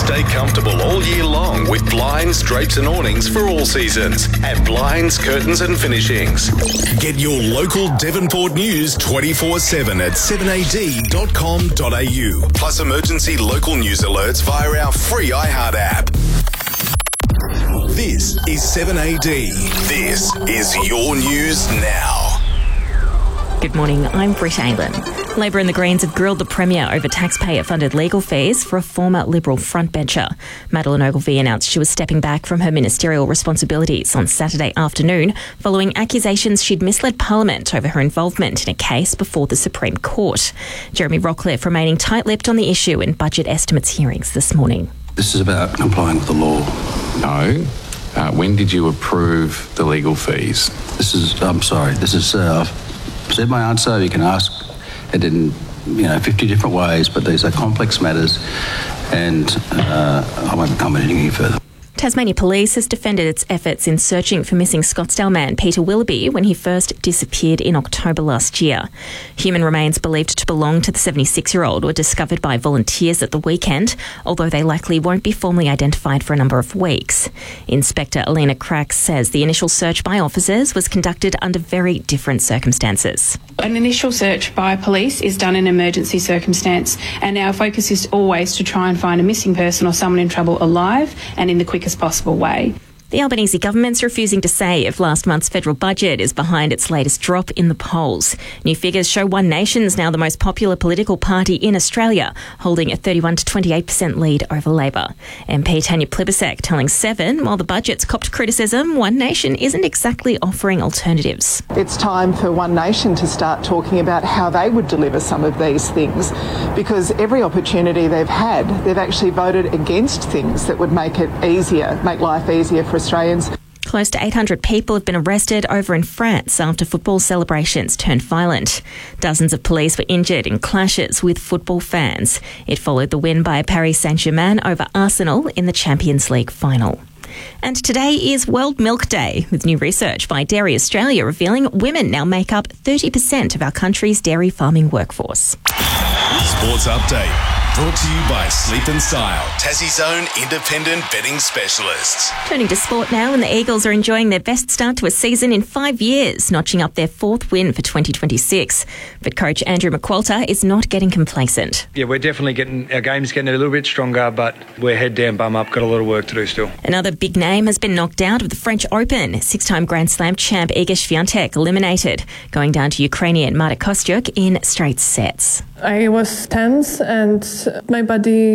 Stay comfortable all year long with blinds, drapes and awnings for all seasons at Blinds, Curtains and Finishings. Get your local Devonport news 24/7 at 7ad.com.au. Plus emergency local news alerts via our free iHeart app. This is 7AD. This is your news now. Good morning, I'm Britt Aylan. Labor and the Greens have grilled the Premier over taxpayer-funded legal fees for a former Liberal frontbencher. Madeleine Ogilvie announced she was stepping back from her ministerial responsibilities on Saturday afternoon following accusations she'd misled Parliament over her involvement in a case before the Supreme Court. Jeremy Rockcliffe remaining tight-lipped on the issue in budget estimates hearings this morning. This is about complying with the law. No. When did you approve the legal fees? I've said my answer. You can ask it in 50 different ways, but these are complex matters and I won't be commenting any further. Tasmania Police has defended its efforts in searching for missing Scottsdale man Peter Willoughby when he first disappeared in October last year. Human remains believed to belong to the 76-year-old were discovered by volunteers at the weekend, although they likely won't be formally identified for a number of weeks. Inspector Alina Crax says the initial search by officers was conducted under very different circumstances. An initial search by police is done in an emergency circumstance, and our focus is always to try and find a missing person or someone in trouble alive and in the quickest possible way. The Albanese government's refusing to say if last month's federal budget is behind its latest drop in the polls. New figures show One Nation's now the most popular political party in Australia, holding a 31 to 28% lead over Labor. MP Tanya Plibersek telling Seven, while the budget's copped criticism, One Nation isn't exactly offering alternatives. It's time for One Nation to start talking about how they would deliver some of these things, because every opportunity they've had, they've actually voted against things that would make life easier for Australians. Close to 800 people have been arrested over in France after football celebrations turned violent. Dozens of police were injured in clashes with football fans. It followed the win by Paris Saint-Germain over Arsenal in the Champions League final. And today is World Milk Day, with new research by Dairy Australia revealing women now make up 30% of our country's dairy farming workforce. Sports Update. Brought to you by Sleep and Style, Tassie's own independent betting specialists. Turning to sport now, and the Eagles are enjoying their best start to a season in 5 years, notching up their fourth win for 2026. But coach Andrew McQualter is not getting complacent. Yeah, we're definitely our game's getting a little bit stronger, but we're head down, bum up, got a lot of work to do still. Another big name has been knocked out of the French Open. Six-time Grand Slam champ Iga Swiatek eliminated, going down to Ukrainian Marta Kostyuk in straight sets. I was tense and my body